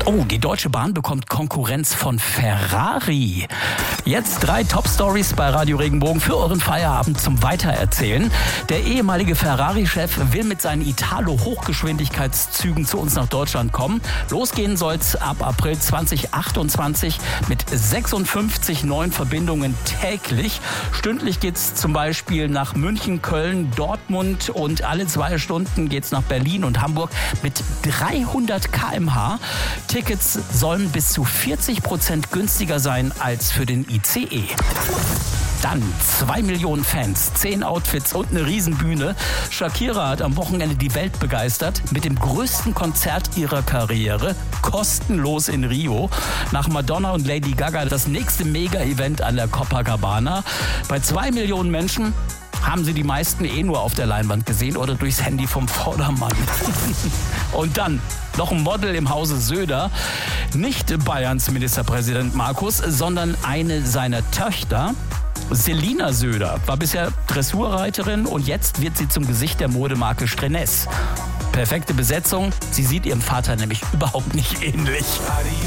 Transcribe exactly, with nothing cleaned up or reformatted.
Oh, die Deutsche Bahn bekommt Konkurrenz von Ferrari. Jetzt drei Top-Stories bei Radio Regenbogen für euren Feierabend zum Weitererzählen. Der ehemalige Ferrari-Chef will mit seinen Italo-Hochgeschwindigkeitszügen zu uns nach Deutschland kommen. Losgehen soll's ab April zwanzig achtundzwanzig mit sechsundfünfzig neuen Verbindungen täglich. Stündlich geht's zum Beispiel nach München, Köln, Dortmund und alle zwei Stunden geht's nach Berlin und Hamburg mit dreihundert Kilometer pro Stunde. Tickets sollen bis zu vierzig Prozent günstiger sein als für den I C E. Dann zwei Millionen Fans, zehn Outfits und eine Riesenbühne. Shakira hat am Wochenende die Welt begeistert mit dem größten Konzert ihrer Karriere, kostenlos in Rio. Nach Madonna und Lady Gaga das nächste Mega-Event an der Copacabana. Bei zwei Millionen Menschen haben sie die meisten eh nur auf der Leinwand gesehen oder durchs Handy vom Vordermann. Und dann noch ein Model im Hause Söder. Nicht Bayerns Ministerpräsident Markus, sondern eine seiner Töchter. Selina Söder war bisher Dressurreiterin und jetzt wird sie zum Gesicht der Modemarke Strennes. Perfekte Besetzung, sie sieht ihrem Vater nämlich überhaupt nicht ähnlich.